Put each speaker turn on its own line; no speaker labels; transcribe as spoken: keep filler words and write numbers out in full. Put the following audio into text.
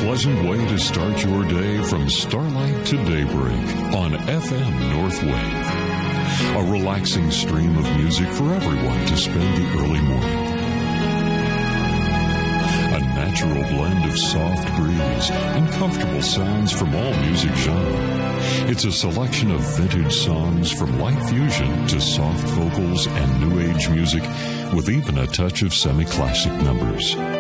pleasant way to start your day from starlight to daybreak on F M Northwave. A relaxing stream of music for everyone to spend the early morning. A natural blend of soft breeze and comfortable sounds from all music genres. It's a selection of vintage songs from light fusion to soft vocals and new age music with even a touch of semi-classic numbers.